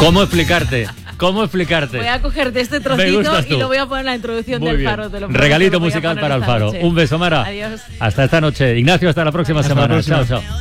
¿Cómo explicarte? ¿Cómo explicarte? Voy a cogerte este trocito y lo voy a poner en la introducción Muy del bien. Faro. Te lo Regalito prometo, musical para el esta Faro. noche. Un beso, Mara. Adiós. Hasta esta noche. Ignacio, hasta la próxima semana. Chao, chao.